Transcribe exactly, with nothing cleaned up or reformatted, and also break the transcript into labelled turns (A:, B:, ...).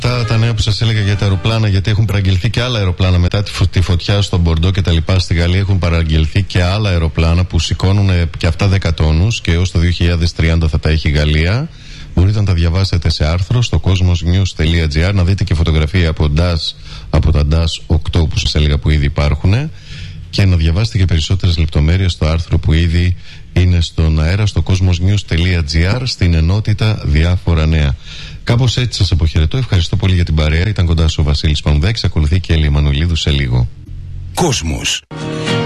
A: Τα, τα νέα που σας έλεγα για τα αεροπλάνα, γιατί έχουν παραγγελθεί και άλλα αεροπλάνα μετά τη, φω, τη φωτιά στο Μπορντό και τα λοιπά. Στη Γαλλία έχουν παραγγελθεί και άλλα αεροπλάνα που σηκώνουν και αυτά δέκα τόνους και έως το δύο χιλιάδες τριάντα θα τα έχει η Γαλλία. Μπορείτε να τα διαβάσετε σε άρθρο στο cosmosnews τελεία gr, να δείτε και φωτογραφία από, ντας, από τα ντας οκτώ που σας έλεγα που ήδη υπάρχουν, και να διαβάσετε και περισσότερες λεπτομέρειες στο άρθρο που ήδη είναι στον αέρα στο cosmosnews τελεία gr στην ενότητα διάφορα νέα. Κάπως έτσι σας αποχαιρετώ. Ευχαριστώ πολύ για την παρέα. Ήταν κοντά σου ο Βασίλης Πανουδάκης. Ακολουθεί και η Έλλη Μανουλίδου σε λίγο.
B: Κόσμος.